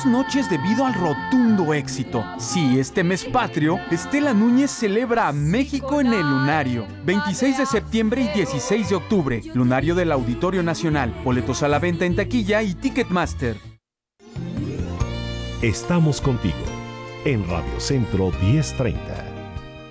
2 noches debido al rotundo éxito. Sí, este mes patrio, Estela Núñez celebra a México en el Lunario. 26 de septiembre y 16 de octubre, Lunario del Auditorio Nacional. Boletos a la venta en taquilla y Ticketmaster. Estamos contigo en Radio Centro 1030.